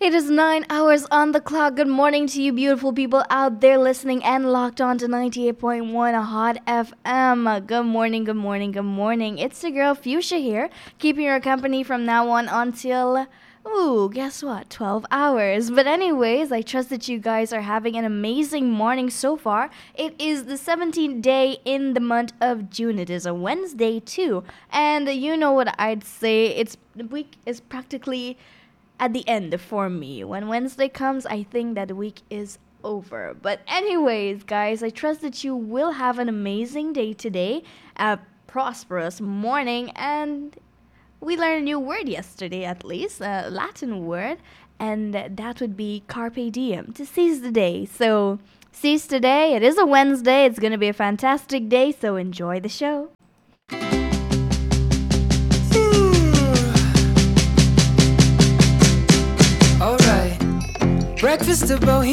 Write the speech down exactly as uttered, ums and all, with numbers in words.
It is nine hours on the clock. Good morning to you beautiful people out there listening and locked on to ninety-eight point one Hot F M. Good morning, good morning, good morning. It's the girl Fuchsia here, keeping your company from now on until, ooh, guess what, twelve hours. But anyways, I trust that you guys are having an amazing morning so far. It is the seventeenth day in the month of June. It is a Wednesday too. And you know what I'd say, it's the week is practically at the end for me. When Wednesday comes, I think that the week is over. But anyways, guys, I trust that you will have an amazing day today, a prosperous morning, and we learned a new word yesterday, at least, a Latin word, and that would be carpe diem, to seize the day. So, seize today. It is a Wednesday. It's going to be a fantastic day, so enjoy the show. Breakfast of Bohemian.